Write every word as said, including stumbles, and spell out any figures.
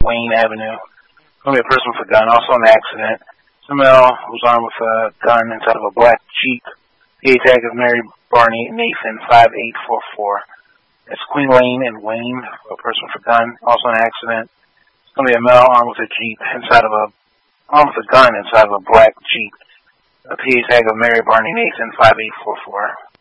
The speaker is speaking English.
Wayne Avenue. It's going to be a person with a gun, also an accident. It's a male who's armed with a gun inside of a black Jeep. P A tag of Mary Barney Nathan, five eight four four. It's Queen Lane and Wayne, a person with a gun, also an accident. It's going to be a male armed with a Jeep inside of a, armed with a gun inside of a black Jeep. A P A tag of Mary Barney Nathan, five eight four four.